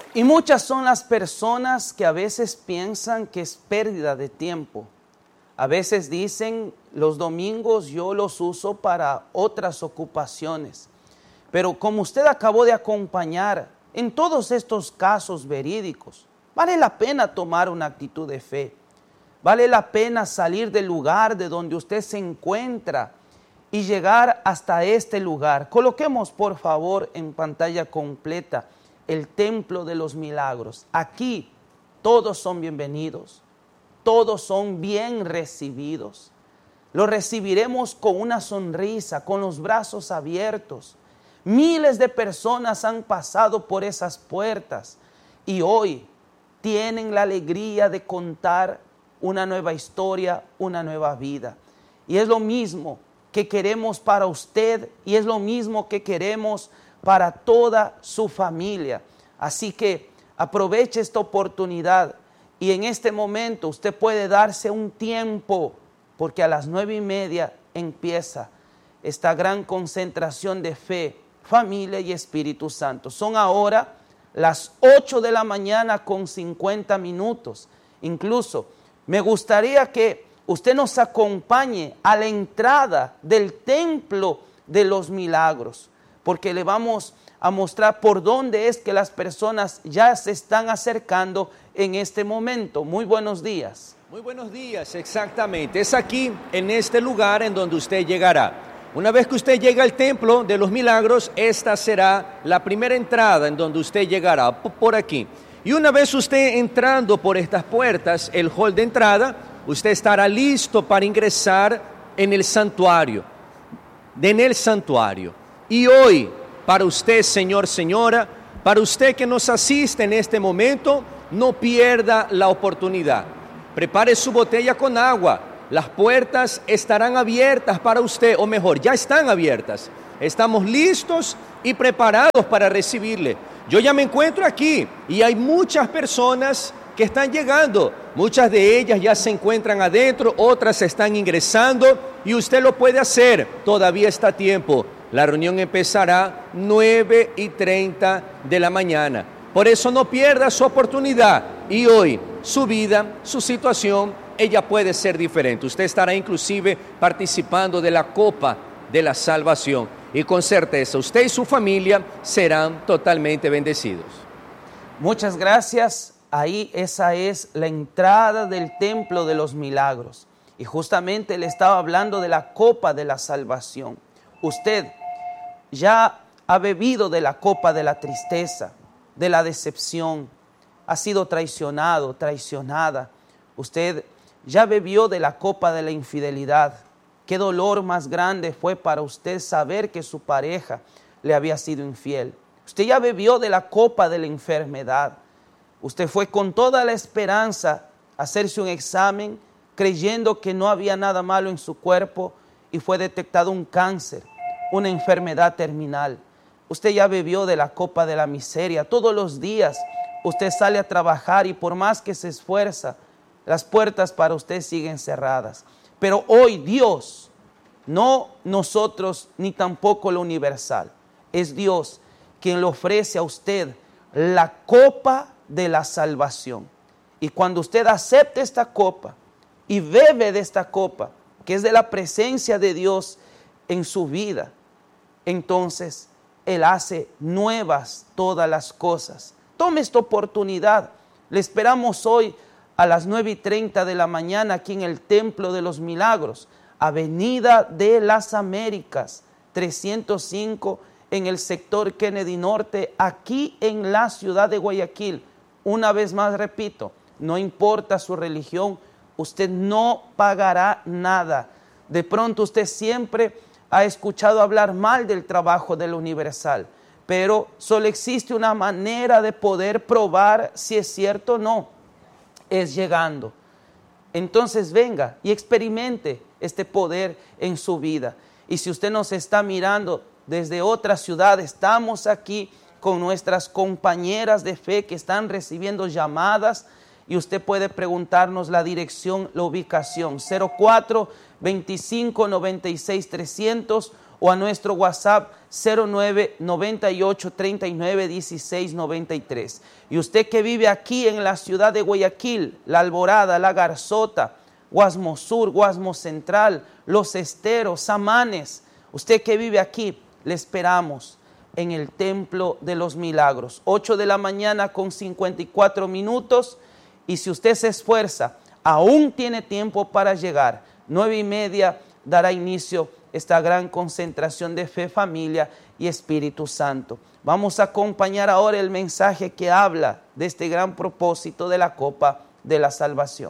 Y muchas son las personas que a veces piensan que es pérdida de tiempo. A veces dicen, los domingos yo los uso para otras ocupaciones. Pero como usted acabó de acompañar en todos estos casos verídicos, vale la pena tomar una actitud de fe. Vale la pena salir del lugar de donde usted se encuentra y llegar hasta este lugar. Coloquemos por favor en pantalla completa el Templo de los Milagros. Aquí todos son bienvenidos, todos son bien recibidos. Los recibiremos con una sonrisa, con los brazos abiertos. Miles de personas han pasado por esas puertas y hoy tienen la alegría de contar una nueva historia, una nueva vida. Y es lo mismo que queremos para usted y es lo mismo que queremos para toda su familia. Así que aproveche esta oportunidad y en este momento usted puede darse un tiempo, porque a las 9:30 empieza esta gran concentración de fe, familia y Espíritu Santo. Son ahora las 8 de la mañana con 50 minutos. Incluso me gustaría que usted nos acompañe a la entrada del Templo de los Milagros, porque le vamos a mostrar por dónde es que las personas ya se están acercando en este momento. Muy buenos días. Muy buenos días, exactamente. Es aquí, en este lugar, en donde usted llegará. Una vez que usted llega al Templo de los Milagros, esta será la primera entrada en donde usted llegará, por aquí. Y una vez usted entrando por estas puertas, el hall de entrada, usted estará listo para ingresar en el santuario. Y hoy, para usted, señor, señora, para usted que nos asiste en este momento, no pierda la oportunidad. Prepare su botella con agua. Las puertas estarán abiertas para usted, o mejor, ya están abiertas. Estamos listos y preparados para recibirle. Yo ya me encuentro aquí y hay muchas personas que están llegando. Muchas de ellas ya se encuentran adentro, otras están ingresando y usted lo puede hacer. Todavía está a tiempo. La reunión empezará 9:30 de la mañana. Por eso no pierda su oportunidad. Y hoy su vida, su situación, ella puede ser diferente. Usted estará inclusive participando de la copa de la salvación. Y con certeza usted y su familia serán totalmente bendecidos. Muchas gracias. Ahí esa es la entrada del Templo de los Milagros. Y justamente le estaba hablando de la copa de la salvación. Usted ya ha bebido de la copa de la tristeza, de la decepción, ha sido traicionado, traicionada. Usted ya bebió de la copa de la infidelidad. Qué dolor más grande fue para usted saber que su pareja le había sido infiel. Usted ya bebió de la copa de la enfermedad. Usted fue con toda la esperanza a hacerse un examen, creyendo que no había nada malo en su cuerpo y fue detectado un cáncer, una enfermedad terminal. Usted ya bebió de la copa de la miseria. Todos los días usted sale a trabajar y por más que se esfuerza, las puertas para usted siguen cerradas. Pero hoy Dios, no nosotros ni tampoco lo universal, es Dios quien le ofrece a usted la copa de la salvación. Y cuando usted acepte esta copa y bebe de esta copa, que es de la presencia de Dios en su vida, entonces Él hace nuevas todas las cosas. Tome esta oportunidad. Le esperamos hoy a las 9:30 de la mañana aquí en el Templo de los Milagros, Avenida de las Américas, 305 en el sector Kennedy Norte, aquí en la ciudad de Guayaquil. Una vez más repito, no importa su religión, usted no pagará nada. De pronto usted siempre ha escuchado hablar mal del trabajo del Universal, pero solo existe una manera de poder probar si es cierto o no, es llegando. Entonces venga y experimente este poder en su vida. Y si usted nos está mirando desde otra ciudad, estamos aquí con nuestras compañeras de fe que están recibiendo llamadas y usted puede preguntarnos la dirección, la ubicación, 04 25 96 300 o a nuestro WhatsApp 0998391693. Y usted que vive aquí en la ciudad de Guayaquil, La Alborada, La Garzota, Guasmo Sur, Guasmo Central, Los Esteros, Samanes, usted que vive aquí, le esperamos en el Templo de los Milagros, 8 de la mañana con 54 minutos, y si usted se esfuerza, aún tiene tiempo para llegar. 9:30 dará inicio esta gran concentración de fe, familia y Espíritu Santo. Vamos a acompañar ahora el mensaje que habla de este gran propósito de la copa de la salvación.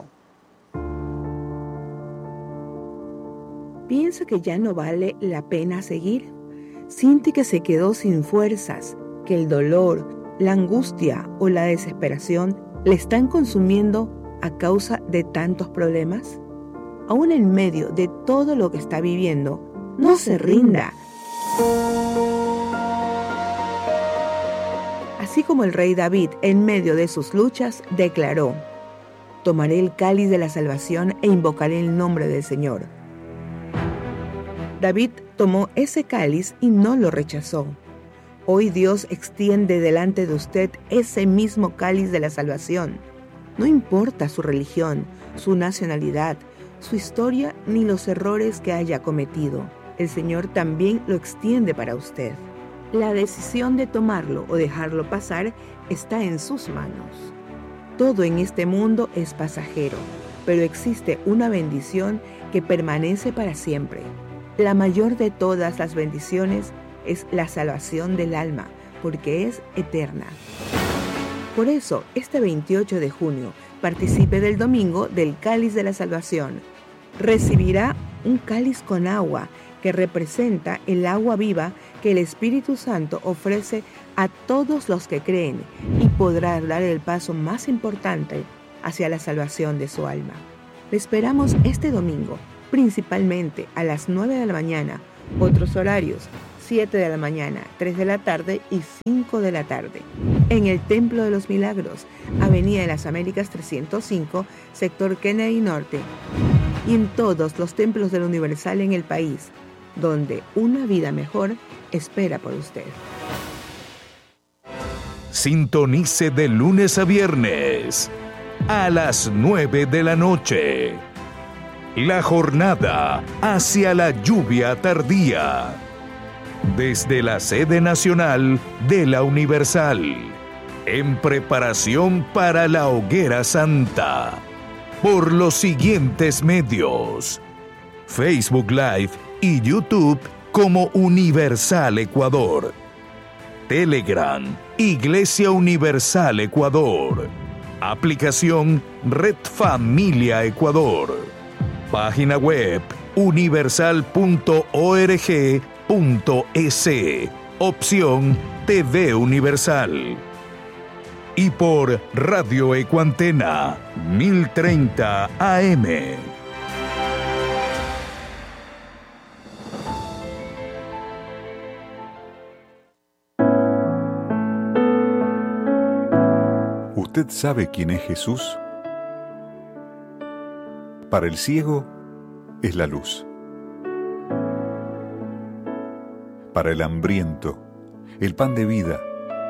¿Piensa que ya no vale la pena seguir? ¿Siente que se quedó sin fuerzas, que el dolor, la angustia o la desesperación le están consumiendo a causa de tantos problemas? Aún en medio de todo lo que está viviendo, no se rinda. Así como el rey David, en medio de sus luchas, declaró: tomaré el cáliz de la salvación e invocaré el nombre del Señor. David tomó ese cáliz y no lo rechazó. Hoy Dios extiende delante de usted ese mismo cáliz de la salvación. No importa su religión, su nacionalidad, su historia ni los errores que haya cometido. El Señor también lo extiende para usted. La decisión de tomarlo o dejarlo pasar está en sus manos. Todo en este mundo es pasajero, pero existe una bendición que permanece para siempre. La mayor de todas las bendiciones es la salvación del alma, porque es eterna. Por eso, este 28 de junio, participe del domingo del Cáliz de la Salvación. Recibirá un cáliz con agua que representa el agua viva que el Espíritu Santo ofrece a todos los que creen y podrá dar el paso más importante hacia la salvación de su alma. Le esperamos este domingo, principalmente a las 9 de la mañana, otros horarios 7 de la mañana, 3 de la tarde y 5 de la tarde. En el Templo de los Milagros, Avenida de las Américas 305, sector Kennedy Norte. Y en todos los templos del Universal en el país, donde una vida mejor espera por usted. Sintonice de lunes a viernes a las 9 de la noche. La jornada hacia la lluvia tardía. Desde la sede nacional de la Universal, en preparación para la Hoguera Santa, por los siguientes medios: Facebook Live y YouTube como Universal Ecuador, Telegram, Iglesia Universal Ecuador, aplicación Red Familia Ecuador, página web universal.org.es, opción TV Universal. Y por Radio Ecuantena 1030 AM. ¿Usted sabe quién es Jesús? Para el ciego es la luz. Para el hambriento, el pan de vida.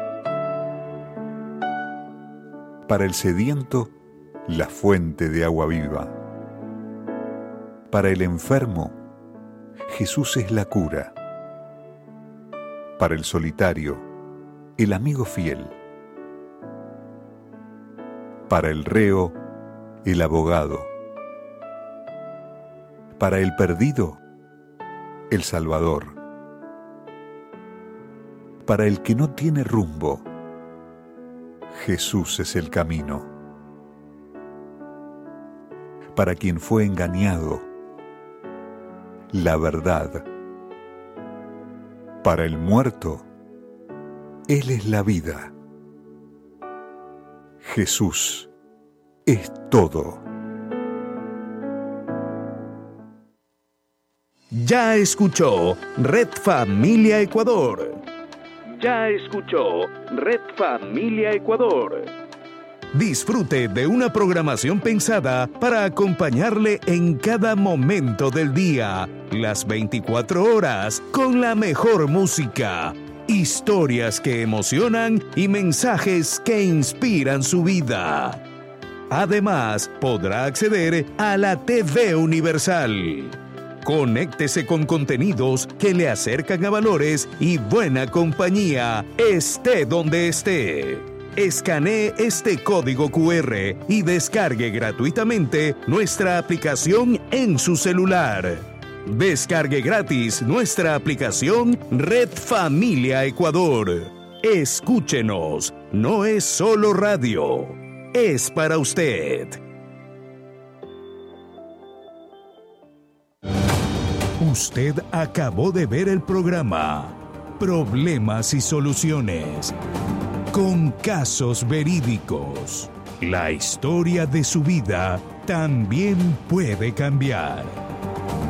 Para el sediento, la fuente de agua viva. Para el enfermo, Jesús es la cura. Para el solitario, el amigo fiel. Para el reo, el abogado. Para el perdido, el Salvador. Para el que no tiene rumbo, Jesús es el camino. Para quien fue engañado, la verdad. Para el muerto, Él es la vida. Jesús es todo. Ya escuchó Red Familia Ecuador. Ya escuchó Red Familia Ecuador. Disfrute de una programación pensada para acompañarle en cada momento del día, las 24 horas, con la mejor música, historias que emocionan y mensajes que inspiran su vida. Además, podrá acceder a la TV Universal. Conéctese con contenidos que le acercan a valores y buena compañía, esté donde esté. Escanee este código QR y descargue gratuitamente nuestra aplicación en su celular. Descargue gratis nuestra aplicación Red Familia Ecuador. Escúchenos, no es solo radio, es para usted. Usted acabó de ver el programa Problemas y Soluciones, con casos verídicos. La historia de su vida también puede cambiar.